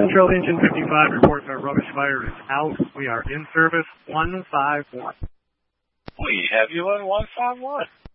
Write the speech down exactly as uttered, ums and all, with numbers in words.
Central Engine fifty-five reports our rubbish fire is out. We are in service one five one. We have you on one five one.